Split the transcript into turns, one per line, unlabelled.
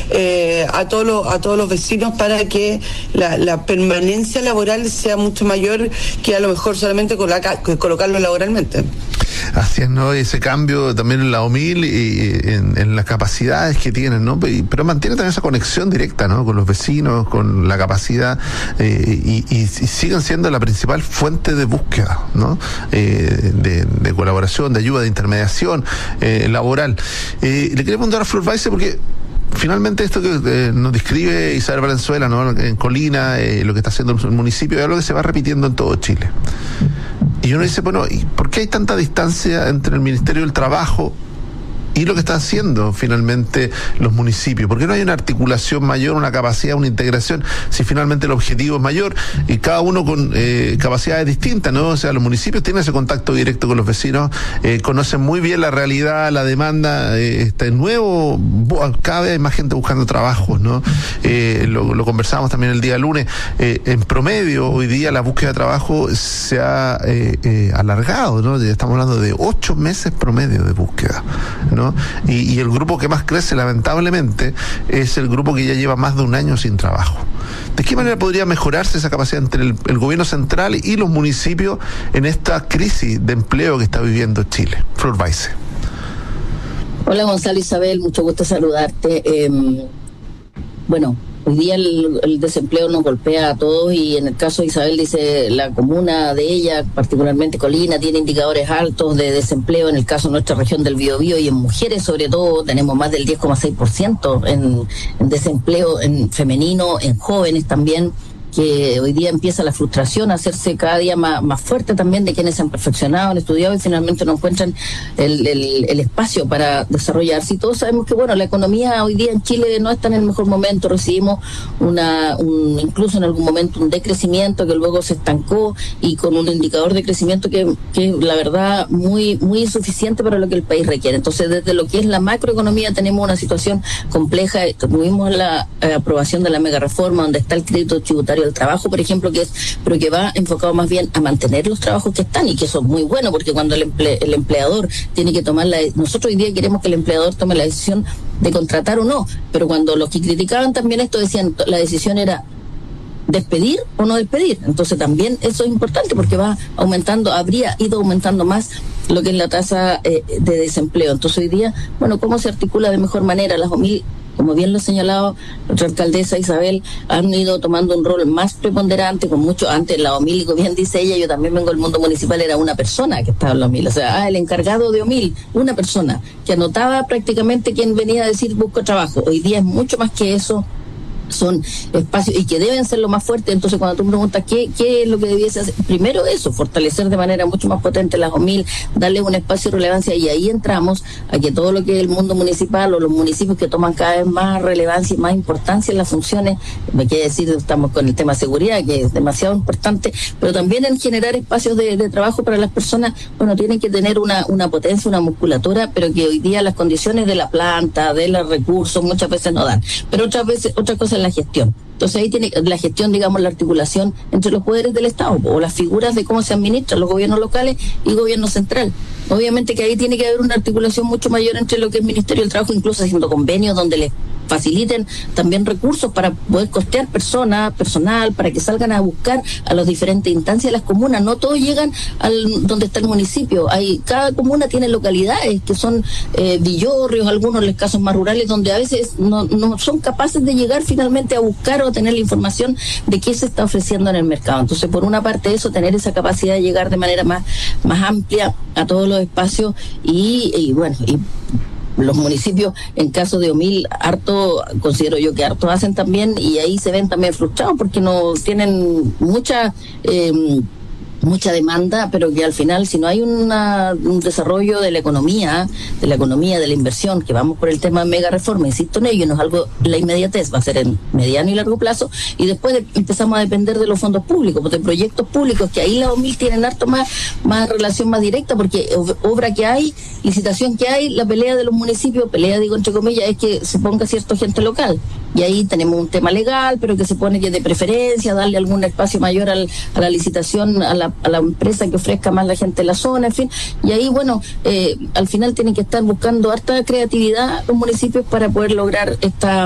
a todos los vecinos para que la permanencia laboral sea mucho mayor que a lo mejor solamente colocarlo laboralmente.
Así es, ¿no? Ese cambio también en la OMIL y en las capacidades que tienen, ¿no? Pero mantiene también esa conexión directa, ¿no? Con los vecinos, con la capacidad, y siguen siendo la principal fuente de búsqueda, ¿no? De colaboración, de ayuda, de intermediación laboral. Le quería preguntar a Flor Weise, porque finalmente esto que nos describe Isabel Valenzuela, ¿no? En Colina, lo que está haciendo el municipio, es algo que se va repitiendo en todo Chile. Y uno dice, bueno, ¿y por qué hay tanta distancia entre el Ministerio del Trabajo y lo que están haciendo finalmente los municipios? ¿Por qué no hay una articulación mayor, una capacidad, una integración, si finalmente el objetivo es mayor y cada uno con capacidades distintas, ¿no? O sea, los municipios tienen ese contacto directo con los vecinos, conocen muy bien la realidad, la demanda, está nuevo, cada vez hay más gente buscando trabajos, ¿no? Lo conversamos también el día lunes. En promedio, hoy día la búsqueda de trabajo se ha alargado, ¿no? Estamos hablando de 8 meses promedio de búsqueda, ¿no? Y el grupo que más crece, lamentablemente, es el grupo que ya lleva más de un año sin trabajo. ¿De qué manera podría mejorarse esa capacidad entre el gobierno central y los municipios en esta crisis de empleo que está viviendo Chile? Flor Weise.
Hola Gonzalo, Isabel, mucho gusto saludarte. Bueno, hoy día el desempleo nos golpea a todos y en el caso de Isabel dice la comuna de ella, particularmente Colina, tiene indicadores altos de desempleo. En el caso de nuestra región del Biobío y en mujeres sobre todo tenemos más del 10,6% en desempleo en femenino, en jóvenes también, que hoy día empieza la frustración a hacerse cada día más fuerte también de quienes se han perfeccionado, han estudiado y finalmente no encuentran el espacio para desarrollarse. Y todos sabemos que, bueno, la economía hoy día en Chile no está en el mejor momento. Recibimos incluso en algún momento un decrecimiento que luego se estancó y con un indicador de crecimiento que la verdad muy insuficiente para lo que el país requiere. Entonces, desde lo que es la macroeconomía tenemos una situación compleja. Tuvimos la aprobación de la mega reforma donde está el crédito tributario del trabajo, por ejemplo, pero que va enfocado más bien a mantener los trabajos que están y que eso es muy bueno porque cuando el empleador tiene que tomar nosotros hoy día queremos que el empleador tome la decisión de contratar o no, pero cuando los que criticaban también esto decían la decisión era despedir o no despedir, entonces también eso es importante porque habría ido aumentando más lo que es la tasa de desempleo. Entonces hoy día, bueno, ¿cómo se articula de mejor manera? Las OMIL, como bien lo ha señalado nuestra alcaldesa Isabel, han ido tomando un rol más preponderante, con mucho antes la OMIL, como bien dice ella, yo también vengo del mundo municipal, era una persona que estaba en la OMIL, o sea, el encargado de OMIL, una persona que anotaba prácticamente quién venía a decir busco trabajo. Hoy día es mucho más que eso, son espacios y que deben ser lo más fuerte. Entonces cuando tú me preguntas qué es lo que debiese hacer, primero eso, fortalecer de manera mucho más potente las OMIL, darle un espacio de relevancia, y ahí entramos a que todo lo que es el mundo municipal o los municipios que toman cada vez más relevancia y más importancia en las funciones, me quiere decir, estamos con el tema de seguridad que es demasiado importante, pero también en generar espacios de trabajo para las personas. Bueno, tienen que tener una potencia, una musculatura, pero que hoy día las condiciones de la planta, de los recursos muchas veces no dan, pero otra cosa es la gestión. Entonces ahí tiene la gestión, digamos, la articulación entre los poderes del Estado o las figuras de cómo se administran los gobiernos locales y gobierno central. Obviamente que ahí tiene que haber una articulación mucho mayor entre lo que es el Ministerio del Trabajo, incluso haciendo convenios donde les faciliten también recursos para poder costear personal, para que salgan a buscar a las diferentes instancias de las comunas. No todos llegan donde está el municipio. Cada comuna tiene localidades que son villorrios, algunos en los casos más rurales, donde a veces no son capaces de llegar finalmente a buscar o a tener la información de qué se está ofreciendo en el mercado. Entonces, por una parte eso, tener esa capacidad de llegar de manera más amplia a todos los espacios y los municipios, en caso de OMIL, considero yo que harto hacen también, y ahí se ven también frustrados porque no tienen mucha demanda, pero que al final, si no hay un desarrollo de la economía, de la inversión, que vamos por el tema de mega reforma, insisto en ello, no es algo, la inmediatez va a ser en mediano y largo plazo, y después empezamos a depender de los fondos públicos, de proyectos públicos, que ahí la OMIL tienen harto más relación más directa, porque obra que hay, licitación que hay, la pelea de los municipios, pelea digo entre comillas, es que se ponga cierto agente local, y ahí tenemos un tema legal, pero que se pone que de preferencia, darle algún espacio mayor a la licitación, a la empresa que ofrezca más la gente de la zona, en fin, y ahí bueno, al final tienen que estar buscando harta creatividad los municipios para poder lograr esta